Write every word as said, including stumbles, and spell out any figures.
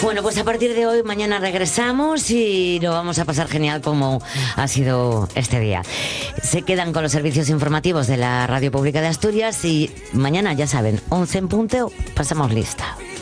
Bueno, pues a partir de hoy, mañana regresamos y lo vamos a pasar genial como ha sido este día. Se quedan con los servicios informativos de la Radio Pública de Asturias y mañana, ya saben, once en punto, pasamos lista.